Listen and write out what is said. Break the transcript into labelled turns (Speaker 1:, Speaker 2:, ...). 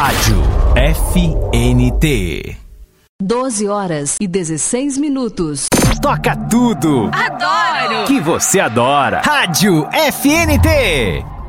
Speaker 1: Rádio FNT.
Speaker 2: 12h16.
Speaker 1: Toca tudo.
Speaker 3: Adoro!
Speaker 1: Que você adora. Rádio FNT.